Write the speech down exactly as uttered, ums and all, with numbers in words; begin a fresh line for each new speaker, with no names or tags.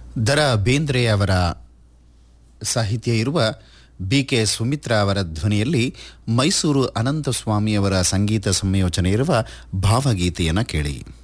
ದರಾ ಬೇಂದ್ರೆ ಅವರ ಸಾಹಿತ್ಯ ಇರುವ ಬಿ ಕೆ ಸುಮಿತ್ರಾ ಅವರ ಧ್ವನಿಯಲ್ಲಿ ಮೈಸೂರು ಅನಂತಸ್ವಾಮಿಯವರ ಸಂಗೀತ ಸಂಯೋಜನೆ ಇರುವ ಭಾವಗೀತೆಯನ್ನು ಕೇಳಿ.